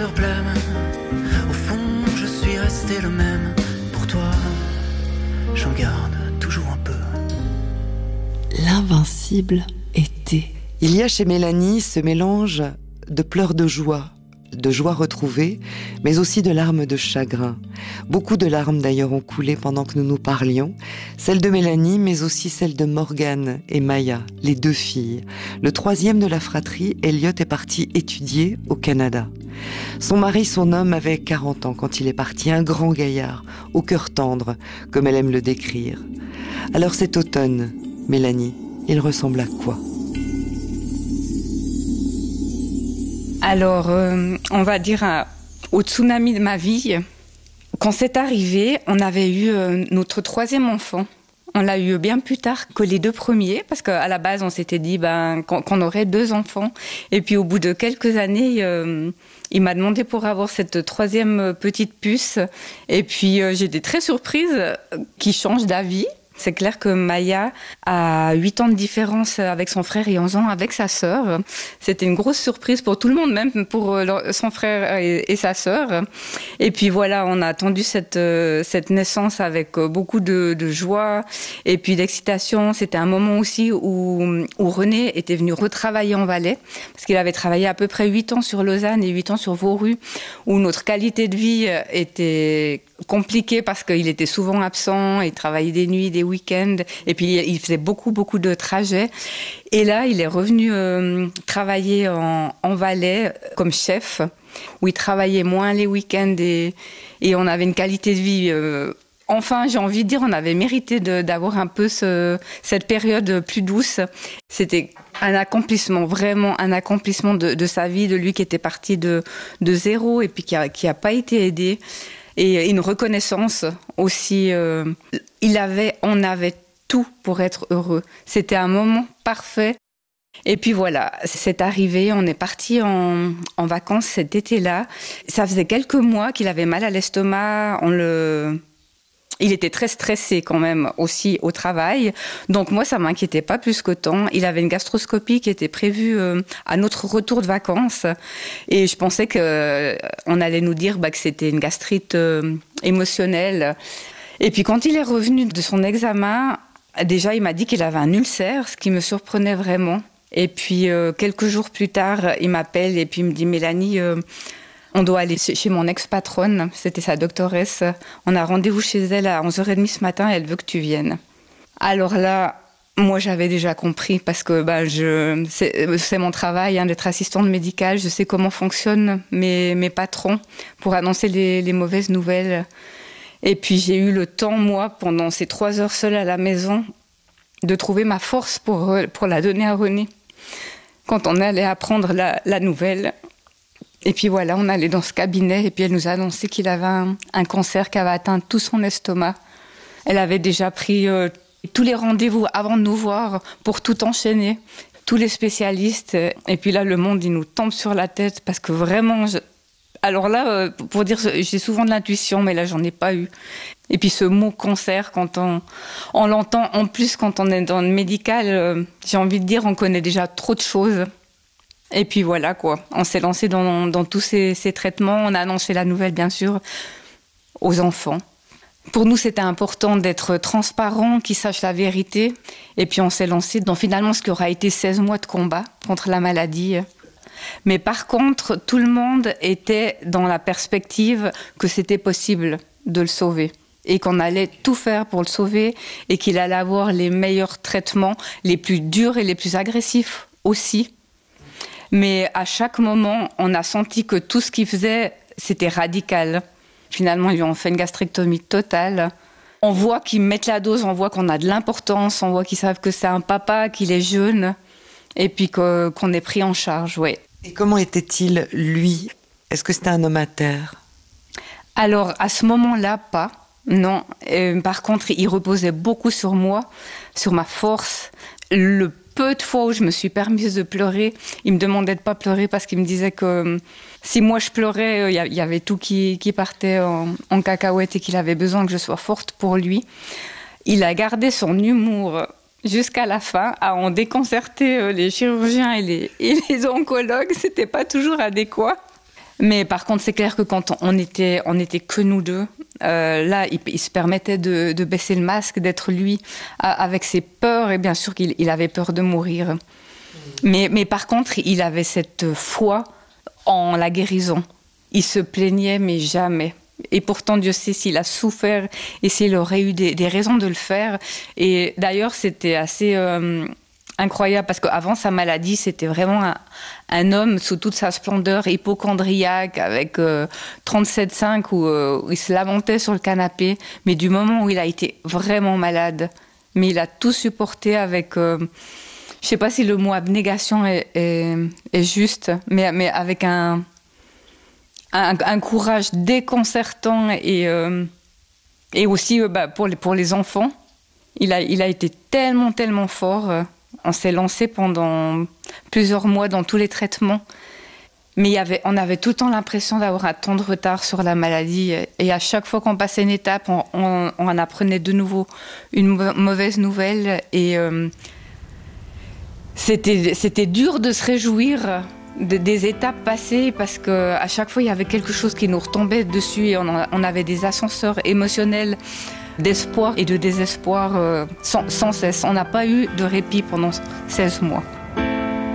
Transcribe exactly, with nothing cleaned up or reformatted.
heures blêmes. Au fond, je suis resté le même. Pour toi, j'en garde toujours un peu. L'invincible été. Il y a chez Mélanie ce mélange de pleurs de joie, de joie retrouvée, mais aussi de larmes de chagrin. Beaucoup de larmes d'ailleurs ont coulé pendant que nous nous parlions, celles de Mélanie, mais aussi celles de Morgane et Maya, les deux filles. Le troisième de la fratrie, Elliot, est parti étudier au Canada. Son mari, son homme, avait quarante ans quand il est parti, un grand gaillard, au cœur tendre, comme elle aime le décrire. Alors cet automne, Mélanie, il ressemble à quoi ? Alors, euh, on va dire euh, au tsunami de ma vie, quand c'est arrivé, on avait eu euh, notre troisième enfant. On l'a eu bien plus tard que les deux premiers, parce qu'à la base, on s'était dit ben, qu'on, qu'on aurait deux enfants. Et puis, au bout de quelques années, euh, il m'a demandé pour avoir cette troisième petite puce. Et puis, euh, j'étais très surprise qu'il change d'avis. C'est clair que Maya a huit ans de différence avec son frère et onze ans avec sa sœur. C'était une grosse surprise pour tout le monde, même pour son frère et, et sa sœur. Et puis voilà, on a attendu cette, cette naissance avec beaucoup de, de joie et puis d'excitation. C'était un moment aussi où, où René était venu retravailler en Valais, parce qu'il avait travaillé à peu près huit ans sur Lausanne et huit ans sur Vauru, où notre qualité de vie était compliquée parce qu'il était souvent absent, il travaillait des nuits, des week-ends, et puis il faisait beaucoup, beaucoup de trajets. Et là, il est revenu euh, travailler en, en Valais comme chef, où il travaillait moins les week-ends et, et on avait une qualité de vie. Euh, enfin, j'ai envie de dire, on avait mérité de, d'avoir un peu ce, cette période plus douce. C'était un accomplissement, vraiment un accomplissement de, de sa vie, de lui qui était parti de, de zéro et puis qui n'a qui a pas été aidé. Et une reconnaissance aussi. Euh, il avait, on avait tout pour être heureux. C'était un moment parfait. Et puis voilà, c'est arrivé, on est parti en, en vacances cet été-là. Ça faisait quelques mois qu'il avait mal à l'estomac. On le... Il était très stressé quand même aussi au travail. Donc moi, ça ne m'inquiétait pas plus qu'autant. Il avait une gastroscopie qui était prévue euh, à notre retour de vacances. Et je pensais qu'on euh, allait nous dire bah, que c'était une gastrite euh, émotionnelle. Et puis quand il est revenu de son examen, déjà il m'a dit qu'il avait un ulcère, ce qui me surprenait vraiment. Et puis euh, quelques jours plus tard, il m'appelle et puis il me dit « Mélanie, euh, on doit aller chez mon ex-patronne, c'était sa doctoresse. On a rendez-vous chez elle à onze heures trente ce matin et elle veut que tu viennes. » Alors là, moi j'avais déjà compris parce que bah, je, c'est, c'est mon travail hein, d'être assistante médicale. Je sais comment fonctionnent mes, mes patrons pour annoncer les, les mauvaises nouvelles. Et puis j'ai eu le temps, moi, pendant ces trois heures seule à la maison, de trouver ma force pour, pour la donner à René. Quand on allait apprendre la, la nouvelle... Et puis voilà, on allait dans ce cabinet et puis elle nous a annoncé qu'il avait un, un cancer qui avait atteint tout son estomac. Elle avait déjà pris euh, tous les rendez-vous avant de nous voir pour tout enchaîner, tous les spécialistes. Et puis là, le monde, il nous tombe sur la tête parce que vraiment... Je... Alors là, euh, pour dire, j'ai souvent de l'intuition, mais là, j'en ai pas eu. Et puis ce mot cancer, quand on, on l'entend, en plus quand on est dans le médical, euh, j'ai envie de dire, on connaît déjà trop de choses. Et puis voilà, quoi. On s'est lancé dans, dans tous ces, ces traitements. On a annoncé la nouvelle, bien sûr, aux enfants. Pour nous, c'était important d'être transparent, qu'ils sachent la vérité. Et puis on s'est lancé dans finalement ce qui aura été seize mois de combat contre la maladie. Mais par contre, tout le monde était dans la perspective que c'était possible de le sauver. Et qu'on allait tout faire pour le sauver et qu'il allait avoir les meilleurs traitements, les plus durs et les plus agressifs aussi. Mais à chaque moment, on a senti que tout ce qu'il faisait, c'était radical. Finalement, ils lui ont fait une gastrectomie totale. On voit qu'ils mettent la dose, on voit qu'on a de l'importance, on voit qu'ils savent que c'est un papa, qu'il est jeune, et puis que, qu'on est pris en charge, oui. Et comment était-il, lui ? Est-ce que c'était un homme à terre ? Alors, à ce moment-là, pas. Non. Euh, par contre, il reposait beaucoup sur moi, sur ma force. Le peu de fois où je me suis permise de pleurer, il me demandait de pas pleurer parce qu'il me disait que euh, si moi je pleurais, il euh, y, y avait tout qui, qui partait en, en cacahuète et qu'il avait besoin que je sois forte pour lui. Il a gardé son humour jusqu'à la fin, à en déconcerter euh, les chirurgiens et les, et les oncologues. C'était pas toujours adéquat. Mais par contre, c'est clair que quand on était, on était que nous deux, euh, là, il, il se permettait de, de baisser le masque, d'être lui, avec ses peurs, et bien sûr qu'il il avait peur de mourir. Mais, mais par contre, il avait cette foi en la guérison. Il se plaignait, mais jamais. Et pourtant, Dieu sait s'il a souffert et s'il aurait eu des, des raisons de le faire. Et d'ailleurs, c'était assez euh, incroyable parce qu'avant sa maladie, c'était vraiment un, un homme sous toute sa splendeur, hypocondriaque, avec euh, trente-sept virgule cinq, où, euh, où il se lamentait sur le canapé. Mais du moment où il a été vraiment malade, mais il a tout supporté avec... Euh, je ne sais pas si le mot abnégation est, est, est juste, mais, mais avec un... Un, un courage déconcertant et, euh, et aussi euh, bah, pour, les, pour les enfants. Il a, il a été tellement, tellement fort. Euh, on s'est lancé pendant plusieurs mois dans tous les traitements. Mais il y avait, on avait tout le temps l'impression d'avoir un temps de retard sur la maladie. Et à chaque fois qu'on passait une étape, on, on, on en apprenait de nouveau une mauvaise nouvelle. Et euh, c'était, c'était dur de se réjouir De, des étapes passées parce qu'à chaque fois il y avait quelque chose qui nous retombait dessus et on, en, on avait des ascenseurs émotionnels d'espoir et de désespoir euh, sans, sans cesse. On n'a pas eu de répit pendant seize mois.